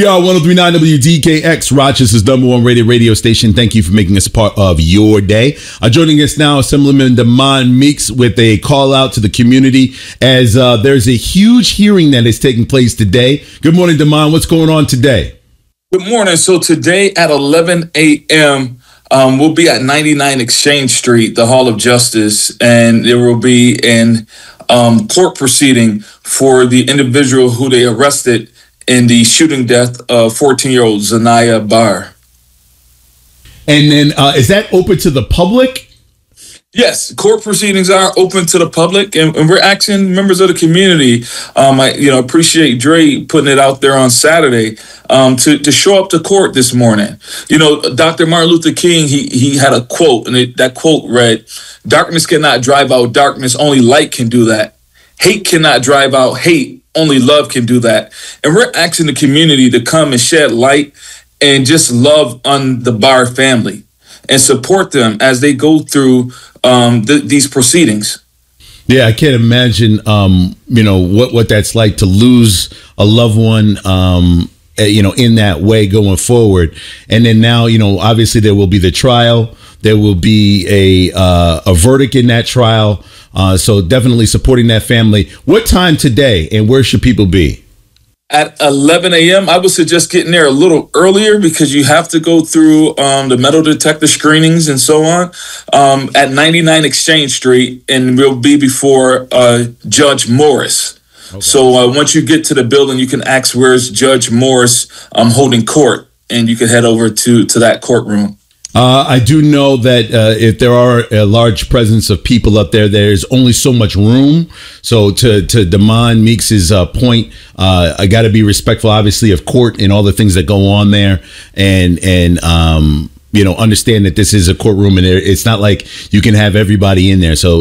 We are 103.9 WDKX, Rochester's #1 rated radio station. Thank you for making us a part of your day. Joining us now, Assemblyman Demond Meeks with a call out to the community as there's a huge hearing that is taking place today. Good morning, Demond. What's going on today? Good morning. So today at 11 a.m., we'll be at 99 Exchange Street, the Hall of Justice, and there will be an court proceeding for the individual who they arrested in the shooting death of 14-year-old Zanaya Barr. And then is that open to the public? Yes, court proceedings are open to the public, and we're asking members of the community. I appreciate Dre putting it out there on Saturday to show up to court this morning. Dr. Martin Luther King, he had a quote, and that quote read, "Darkness cannot drive out darkness, only light can do that. Hate cannot drive out hate, only love can do that." And we're asking the community to come and shed light and just love on the Barr family and support them as they go through these proceedings. Yeah, I can't imagine, what that's like to lose a loved one, in that way going forward. And then now, obviously there will be the trial. There will be a verdict in that trial. So definitely supporting that family. What time today and where should people be? At 11 a.m., I would suggest getting there a little earlier because you have to go through the metal detector screenings and so on at 99 Exchange Street, and we'll be before Judge Morris. Okay. So once you get to the building, you can ask where's Judge Morris holding court, and you can head over to that courtroom. I do know that if there are a large presence of people up there, there's only so much room. So to Demond Meeks's point, I got to be respectful, obviously, of court and all the things that go on there, and understand that this is a courtroom and it's not like you can have everybody in there. So